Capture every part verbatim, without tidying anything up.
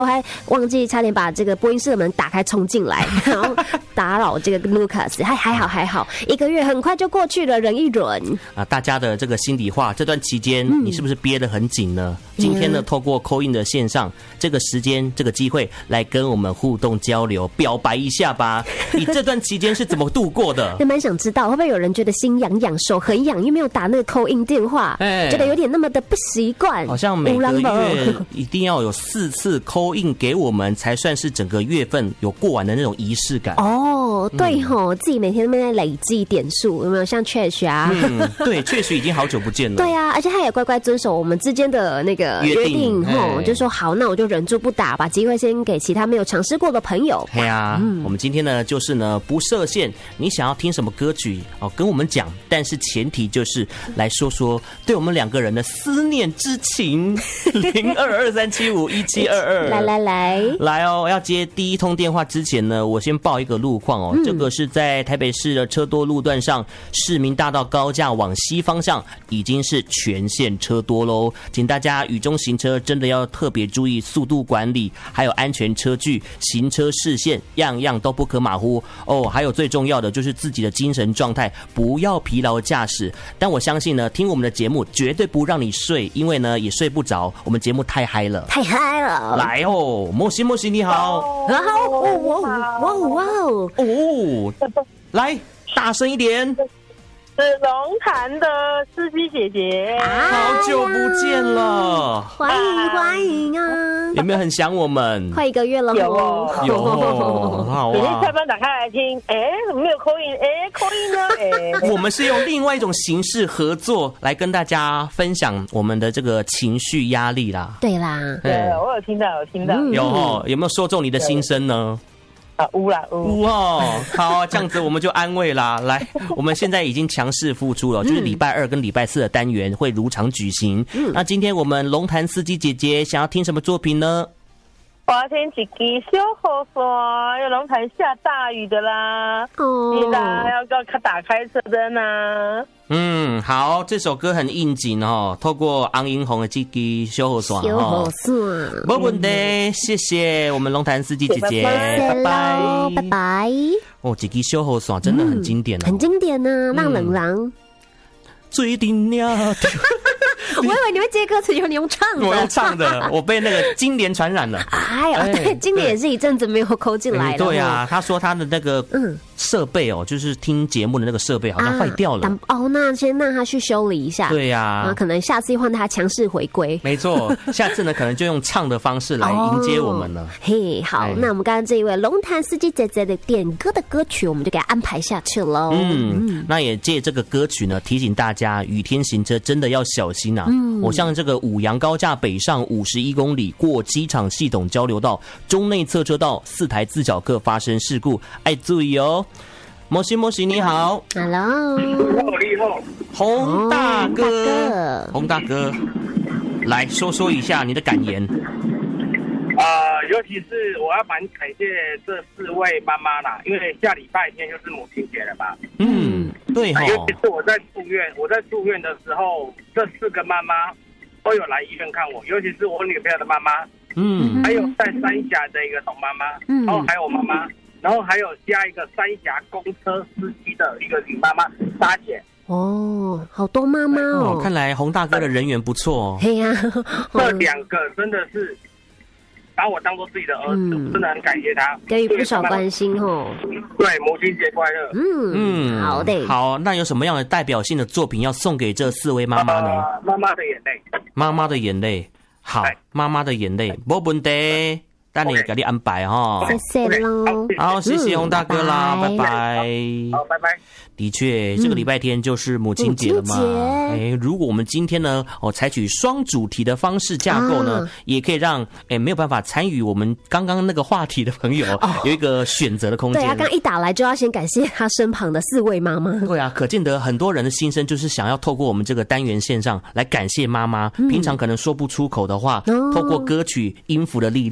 我还忘记差点把这个播音室的门打开冲进来，然后打扰这个 Lucas， 还还好还好，一个月很快就过去了，忍一忍啊！大家的这个心里话，这段期间、嗯、你是不是憋得很紧呢？今天呢，透过 call in 的线上这个时间这个机会来跟我们互动交流，表白一下吧。你这段期间是怎么度过的？ 也蛮想知道，会不会有人觉得心痒痒、手很痒，因为没有打那个 call in 电话，哎、觉得有点那么的不习惯。 好像每个月一定要有四次 call in 给我们，才算是整个月份有过完的那种仪式感。 哦，对吼、嗯，自己每天都在累积点数，有没有？像 Trash 啊， 嗯，对，确实已经好久不见了。 对啊，而且他也乖乖遵守我们之间的那个约定，吼，就说好，那我就忍住不打，把机会先给其他没有尝试过的朋友。 对啊、嗯，我们今天呢，就是呢不设限，你想要听什么歌曲哦，跟我们讲，但是前提就是来说说对我们两个人的思念之情。零二二三七五一七二二， 来来来来哦！要接第一通电话之前呢，我先报一个路况哦。嗯、这个是在台北市的车多路段上，市民大道高架往西方向已经是全线车多喽，请大家雨中行车真的要特别注意速度管理，还有安全车距、行车视线，样样都不可马虎哦。还有最重要的就是自己的精神状态，不要疲劳驾驶。但我相信呢，听我们的节目绝对不让你睡，因为呢也睡不着，我们节目太嗨了， 太嗨了！ 来哦，莫西莫西你好， 好，哇哇哇哇哦，来大声一点。 是龙潭的司机姐姐， 好久不见了， 欢迎欢迎啊！ 有没有很想我们？ 快一个月了， 有哦有哦，好啊！ 每天下班打开来听，哎，怎么没有 call in？ 哎 ，call in 呢？哎， 我们是用另外一种形式合作来跟大家分享我们的这个情绪压力啦。 对啦， 对，我有听到，有听到， 嗯、 有哦，有没有说中你的心声呢？ 啊，乌啦乌哦，好，这样子我们就安慰啦。来，我们现在已经强势付出了，就是礼拜二跟礼拜四的单元会如常举行。嗯，那今天我们龙潭司机姐姐想要听什么作品呢？ 我要听一支小雨伞，有龙潭下大雨的啦，哦，你啦要要打开车灯啊。 嗯，好，这首歌很应景哦。透过昂英红的这支小雨伞， 小雨伞， 没问题，谢谢我们龙潭司机姐姐，拜拜， 拜拜。 哦，这支小雨伞真的很经典哦， 嗯、很经典呢、啊，让冷狼。 最顶了。 我以为你会接歌词，以为你用唱的。 我用唱的，我被那个金莲传染了。 哎呀，对，金莲也是一阵子没有扣进来了、嗯。 对啊，他说他的那个嗯设备哦，就是听节目的那个设备好像坏掉了。啊、 哦，那先让他去修理一下。 对呀、啊， 啊，可能下次换他强势回归。 没错，下次呢可能就用唱的方式来迎接我们了。哦、 嘿，好，那我们刚刚这一位龙潭司机姐姐的点歌的歌曲，我们就给他安排下去喽。 嗯，嗯那也借这个歌曲呢，提醒大家雨天行车真的要小心啊。嗯，我像这个五杨高架北上五十一公里过机场系统交流道中内侧车道，四台自小客发生事故，爱注意哦。摩西摩西你好 ，Hello， 你好， 洪大哥，洪大哥，来说说一下你的感言。 啊、呃，尤其是我要蛮感谢这四位妈妈啦，因为下礼拜天就是母亲节了嘛。 嗯，对哈、哦。 尤其是我在住院，我在住院的时候，这四个妈妈都有来医院看我，尤其是我女朋友的妈妈，嗯，还有在三峡的一个董妈妈，嗯，然后还有我妈妈，然后还有加一个三峡公车司机的一个女妈妈沙姐。 哦，好多妈妈哦， 看来洪大哥的人缘不错哦。 嘿呀、 啊，这两个真的是把我当做自己的儿子，嗯、真的很感谢他， 给予不少关心哦。 对，母亲节快乐。 嗯嗯，好的。 好，那有什么样的代表性的作品要送给这四位妈妈呢？ 呃、妈妈的眼泪， 妈妈的眼泪。好，妈妈的眼泪，没问题。等你给你安排哈， 谢谢喽。 好，谢谢洪大哥啦， 嗯、 拜拜。 好，拜拜。 的确，这个礼拜天就是母亲节了嘛。哎、嗯，如果我们今天呢，哦，采取双主题的方式架构呢，啊、也可以让哎没有办法参与我们刚刚那个话题的朋友、哦、有一个选择的空间。 对啊，刚一打来就要先感谢他身旁的四位妈妈。 对啊，可见得很多人的心声就是想要透过我们这个单元线上来感谢妈妈、嗯，平常可能说不出口的话，哦、透过歌曲音符的力量， 而且还可以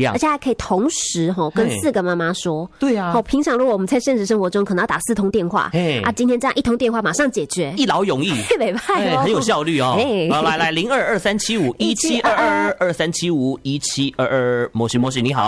可以同时哈跟四个妈妈说。 对啊， 好，平常如果我们在现实生活中可能要打四通电话，啊，今天这样一通电话马上解决， 一劳永逸， 没派哦， 很有效率哦。好，来来零二二三七五一七二二二三七五一七二二，摩西摩西你好。